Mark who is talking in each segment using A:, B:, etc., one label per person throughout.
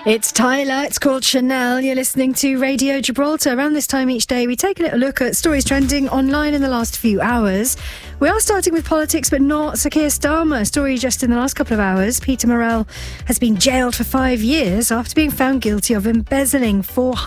A: It's Tyler, it's called Chanel. You're listening to Radio Gibraltar. Around this time each day, we take a little look at stories trending online in the last few hours. We are starting with politics, but not Sir Keir Starmer. Story just in the last couple of hours. Peter Morrell has been jailed for 5 years after being found guilty of embezzling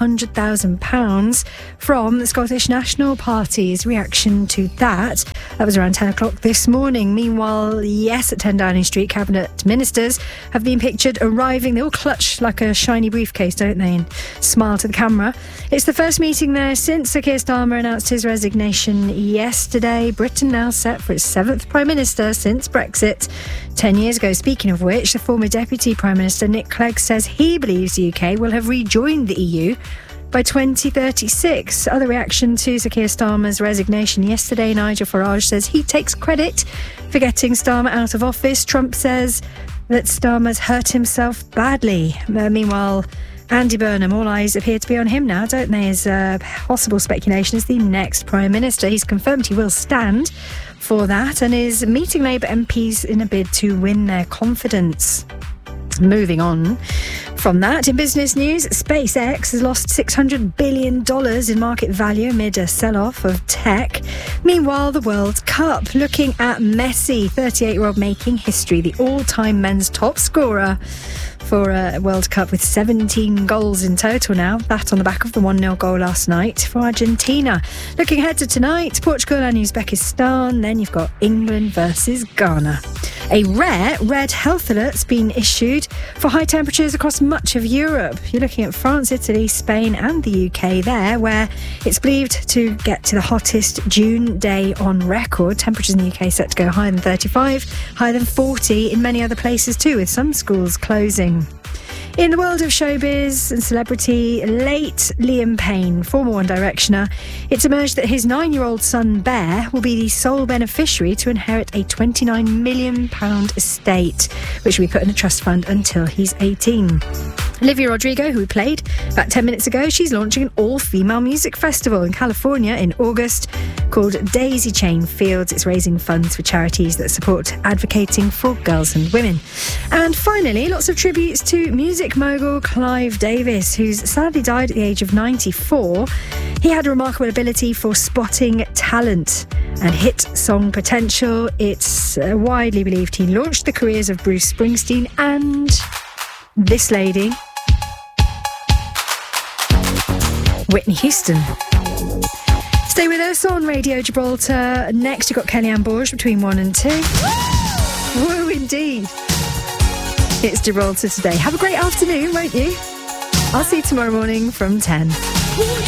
A: £400,000 from the Scottish National Party's reaction to that. That was around 10 o'clock this morning. Meanwhile, yes, at 10 Downing Street, Cabinet ministers have been pictured arriving. They all clutch like a shiny briefcase, don't they, and smile to the camera. It's the first meeting there since Sir Keir Starmer announced his resignation yesterday. Britain now set for its 7th Prime Minister since Brexit 10 years ago. Speaking of which, the former Deputy Prime Minister Nick Clegg says he believes the UK will have rejoined the EU by 2036. Other reaction to Sir Keir Starmer's resignation yesterday, Nigel Farage says he takes credit for getting Starmer out of office. Trump says that Starmer's hurt himself badly. Meanwhile, Andy Burnham, all eyes appear to be on him now, don't they, as possible speculation as the next Prime Minister. He's confirmed he will stand for that and is meeting Labour MPs in a bid to win their confidence. Moving on from that, in business news, SpaceX has lost $600 billion in market value amid a sell-off of tech. Meanwhile, the World Cup, looking at Messi, 38-year-old making history, the all-time men's top scorer for a World Cup with 17 goals in total now. That on the back of the 1-0 goal last night for Argentina. Looking ahead to tonight, Portugal and Uzbekistan. Then you've got England versus Ghana. A rare red health alert's been issued for high temperatures across much of Europe. You're looking at France, Italy, Spain and the UK there, where it's believed to get to the hottest June day on record. Temperatures in the UK set to go higher than 35, higher than 40 in many other places too, with some schools closing. In the world of showbiz and celebrity, late Liam Payne, former One Directioner, it's emerged that his 9-year-old son Bear will be the sole beneficiary to inherit a £29 million estate, which will be put in a trust fund until he's 18. Olivia Rodrigo, who we played about 10 minutes ago, she's launching an all-female music festival in California in August called Daisy Chain Fields. It's raising funds for charities that support advocating for girls and women. And finally, lots of tributes to music mogul Clive Davis, who's sadly died at the age of 94. He had a remarkable ability for spotting talent and hit song potential. It's widely believed he launched the careers of Bruce Springsteen and this lady, Whitney Houston. Stay with us on Radio Gibraltar. Next, you've got Kellyanne Borge between 1 and 2. Woo, indeed. It's Gibraltar today. Have a great afternoon, won't you? I'll see you tomorrow morning from 10.